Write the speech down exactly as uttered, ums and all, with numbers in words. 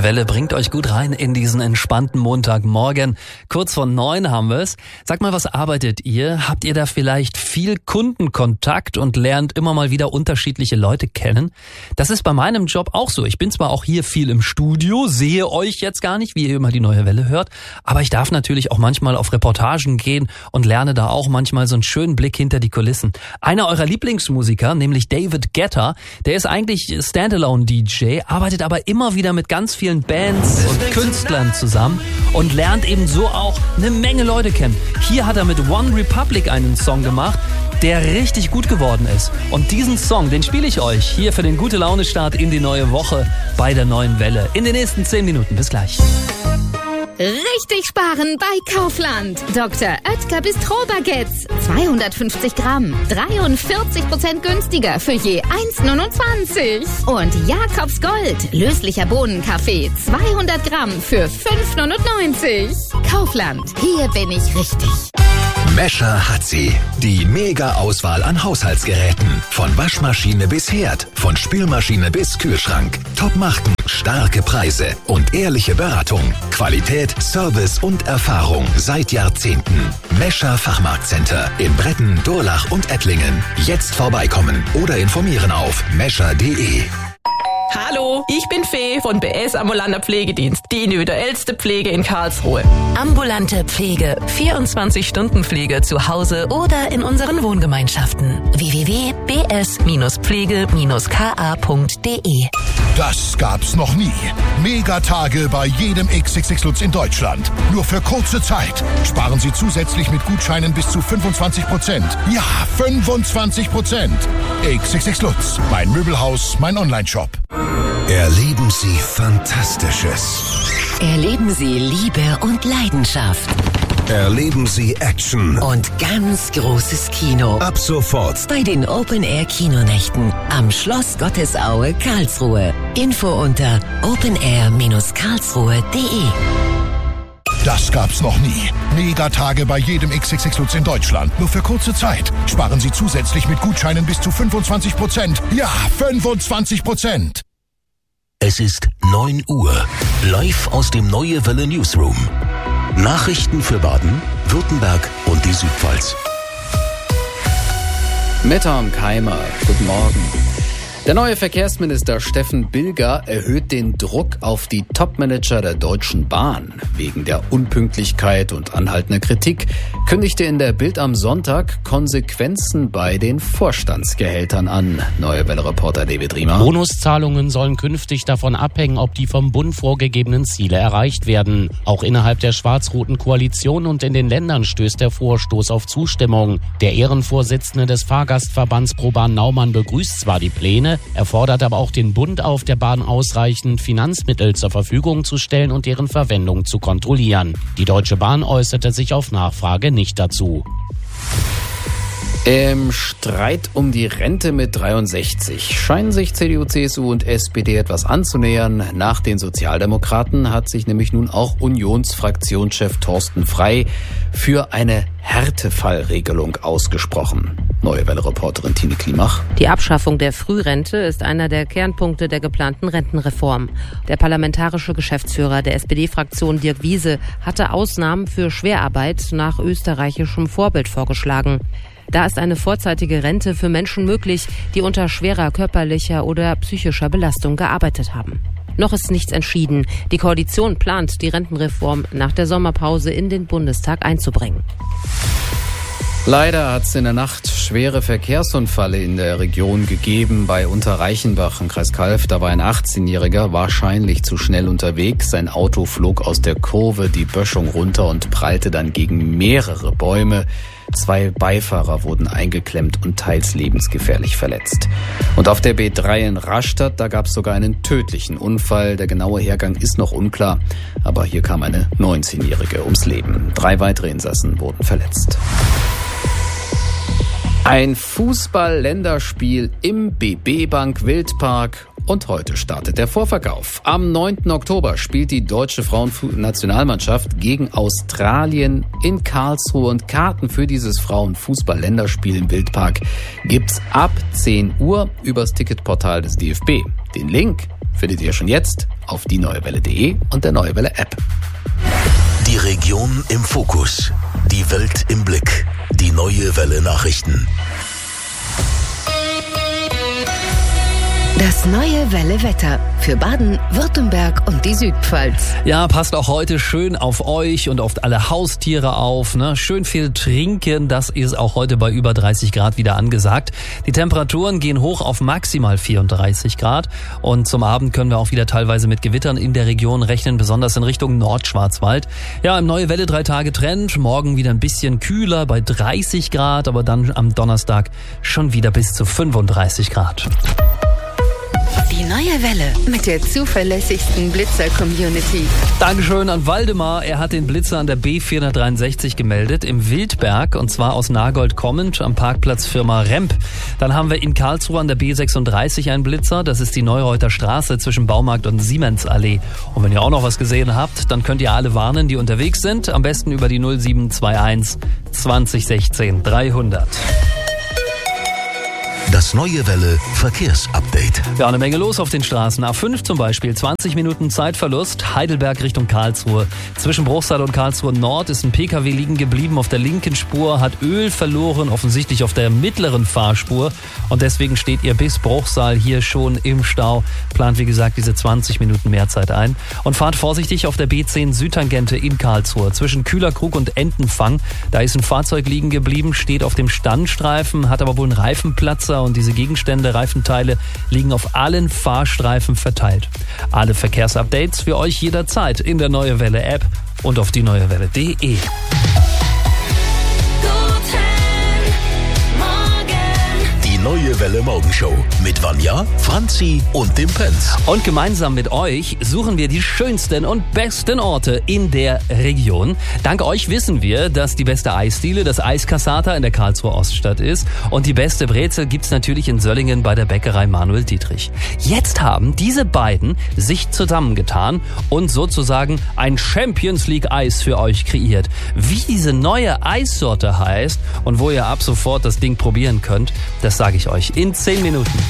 Neue Welle bringt euch gut rein in diesen entspannten Montagmorgen. Kurz vor neun haben wir es. Sag mal, was arbeitet ihr? Habt ihr da vielleicht viel Kundenkontakt und lernt immer mal wieder unterschiedliche Leute kennen? Das ist bei meinem Job auch so. Ich bin zwar auch hier viel im Studio, sehe euch jetzt gar nicht, wie ihr immer die Neue Welle hört, aber ich darf natürlich auch manchmal auf Reportagen gehen und lerne da auch manchmal so einen schönen Blick hinter die Kulissen. Einer eurer Lieblingsmusiker, nämlich David Guetta, der ist eigentlich Standalone-D J, arbeitet aber immer wieder mit ganz vielen Bands und Künstlern zusammen und lernt eben so auch eine Menge Leute kennen. Hier hat er mit One Republic einen Song gemacht, der richtig gut geworden ist. Und diesen Song, den spiele ich euch hier für den Gute-Laune-Start in die neue Woche bei der Neuen Welle. In den nächsten zehn Minuten. Bis gleich. Richtig sparen bei Kaufland. Doktor Oetker Bistro-Baguettes. zweihundertfünfzig Gramm. dreiundvierzig Prozent günstiger für je eins Komma neunundzwanzig. Und Jakobs Gold. Löslicher Bohnenkaffee. zweihundert Gramm für fünf Komma neunundneunzig. Kaufland. Hier bin ich richtig. Mescher hat sie. Die Mega-Auswahl an Haushaltsgeräten. Von Waschmaschine bis Herd. Von Spülmaschine bis Kühlschrank. Top-Marken, starke Preise und ehrliche Beratung. Qualität, Service und Erfahrung seit Jahrzehnten. Mescher Fachmarktcenter in Bretten, Durlach und Ettlingen. Jetzt vorbeikommen oder informieren auf mescher punkt de. Hallo, ich bin Fee von B S Ambulanter Pflegedienst, die individuellste Pflege in Karlsruhe. Ambulante Pflege, vierundzwanzig Stunden Pflege zu Hause oder in unseren Wohngemeinschaften. w w w punkt b s pflege k a punkt de. Das gab's noch nie. Megatage bei jedem X X X Lutz in Deutschland. Nur für kurze Zeit. Sparen Sie zusätzlich mit Gutscheinen bis zu fünfundzwanzig Prozent. Ja, fünfundzwanzig Prozent. X X X Lutz, mein Möbelhaus, mein Onlineshop. Erleben Sie Fantastisches. Erleben Sie Liebe und Leidenschaft. Erleben Sie Action. Und ganz großes Kino. Ab sofort Bei den Open-Air-Kinonächten am Schloss Gottesaue, Karlsruhe. Info unter open air dash karlsruhe punkt de. Das gab's noch nie. Megatage bei jedem X X X Lutz in Deutschland. Nur für kurze Zeit. Sparen Sie zusätzlich mit Gutscheinen bis zu fünfundzwanzig Prozent. Ja, fünfundzwanzig Prozent. Es ist neun Uhr. Live aus dem Neue Welle Newsroom. Nachrichten für Baden, Württemberg und die Südpfalz. Metam Keimer, guten Morgen. Der neue Verkehrsminister Steffen Bilger erhöht den Druck auf die Topmanager der Deutschen Bahn. Wegen der Unpünktlichkeit und anhaltender Kritik kündigte in der Bild am Sonntag Konsequenzen bei den Vorstandsgehältern an. Neue Welle-Reporter David Riemer. Bonuszahlungen sollen künftig davon abhängen, ob die vom Bund vorgegebenen Ziele erreicht werden. Auch innerhalb der schwarz-roten Koalition und in den Ländern stößt der Vorstoß auf Zustimmung. Der Ehrenvorsitzende des Fahrgastverbands ProBahn Naumann begrüßt zwar die Pläne, er fordert aber auch den Bund auf, der Bahn ausreichend Finanzmittel zur Verfügung zu stellen und deren Verwendung zu kontrollieren. Die Deutsche Bahn äußerte sich auf Nachfrage nicht dazu. Im Streit um die Rente mit dreiundsechzig scheinen sich C D U, C S U und S P D etwas anzunähern. Nach den Sozialdemokraten hat sich nämlich nun auch Unionsfraktionschef Thorsten Frey für eine Härtefallregelung ausgesprochen. Neue Welle-Reporterin Tine Klimach. Die Abschaffung der Frührente ist einer der Kernpunkte der geplanten Rentenreform. Der parlamentarische Geschäftsführer der S P D-Fraktion Dirk Wiese hatte Ausnahmen für Schwerarbeit nach österreichischem Vorbild vorgeschlagen. Da ist eine vorzeitige Rente für Menschen möglich, die unter schwerer körperlicher oder psychischer Belastung gearbeitet haben. Noch ist nichts entschieden. Die Koalition plant, die Rentenreform nach der Sommerpause in den Bundestag einzubringen. Leider hat es in der Nacht schwere Verkehrsunfälle in der Region gegeben. Bei Unterreichenbach im Kreis Calw, da war ein achtzehnjähriger wahrscheinlich zu schnell unterwegs. Sein Auto flog aus der Kurve die Böschung runter und prallte dann gegen mehrere Bäume. Zwei Beifahrer wurden eingeklemmt und teils lebensgefährlich verletzt. Und auf der B drei in Rastatt, da gab es sogar einen tödlichen Unfall. Der genaue Hergang ist noch unklar, aber hier kam eine neunzehnjährige ums Leben. Drei weitere Insassen wurden verletzt. Ein Fußball-Länderspiel im B B Bank Wildpark. Und heute startet der Vorverkauf. Am neunten Oktober spielt die deutsche Frauennationalmannschaft gegen Australien in Karlsruhe. Und Karten für dieses Frauenfußball-Länderspiel im Wildpark gibt's ab zehn Uhr übers Ticketportal des D F B. Den Link findet ihr schon jetzt auf die neue welle punkt de und der Neue Welle App. Die Region im Fokus. Die Welt im Blick. Die Neue Welle Nachrichten. Das Neue Welle Wetter für Baden, Württemberg und die Südpfalz. Ja, passt auch heute schön auf euch und auf alle Haustiere auf. Ne? Schön viel trinken, das ist auch heute bei über dreißig Grad wieder angesagt. Die Temperaturen gehen hoch auf maximal vierunddreißig Grad. Und zum Abend können wir auch wieder teilweise mit Gewittern in der Region rechnen, besonders in Richtung Nordschwarzwald. Ja, im Neue Welle drei Tage Trend. Morgen wieder ein bisschen kühler bei dreißig Grad, aber dann am Donnerstag schon wieder bis zu fünfunddreißig Grad. Die Neue Welle mit der zuverlässigsten Blitzer-Community. Dankeschön an Waldemar. Er hat den Blitzer an der B vierhundertdreiundsechzig gemeldet im Wildberg und zwar aus Nagold kommend am Parkplatz Firma Remp. Dann haben wir in Karlsruhe an der B sechsunddreißig einen Blitzer. Das ist die Neureuther Straße zwischen Baumarkt und Siemens-Allee. Und wenn ihr auch noch was gesehen habt, dann könnt ihr alle warnen, die unterwegs sind. Am besten über die null sieben zwei eins zwanzig sechzehn dreihundert. Das Neue Welle Verkehrsupdate. Ja, eine Menge los auf den Straßen. A fünf zum Beispiel, zwanzig Minuten Zeitverlust, Heidelberg Richtung Karlsruhe. Zwischen Bruchsal und Karlsruhe Nord ist ein Pkw liegen geblieben auf der linken Spur, hat Öl verloren, offensichtlich auf der mittleren Fahrspur. Und deswegen steht ihr bis Bruchsal hier schon im Stau. Plant, wie gesagt, diese zwanzig Minuten Mehrzeit ein. Und fahrt vorsichtig auf der B zehn Südtangente in Karlsruhe. Zwischen Kühlerkrug und Entenfang, da ist ein Fahrzeug liegen geblieben, steht auf dem Standstreifen, hat aber wohl einen Reifenplatzer. Und diese Gegenstände, Reifenteile, liegen auf allen Fahrstreifen verteilt. Alle Verkehrsupdates für euch jederzeit in der Neue Welle App und auf die neue welle punkt de. Neue Welle Morgenshow mit Vanja, Franzi und dem Prinz. Und gemeinsam mit euch suchen wir die schönsten und besten Orte in der Region. Dank euch wissen wir, dass die beste Eisdiele das Eiskassata in der Karlsruher Oststadt ist. Und die beste Brezel gibt's natürlich in Söllingen bei der Bäckerei Manuel Dietrich. Jetzt haben diese beiden sich zusammengetan und sozusagen ein Champions League Eis für euch kreiert. Wie diese neue Eissorte heißt und wo ihr ab sofort das Ding probieren könnt, das sage ich euch in zehn Minuten.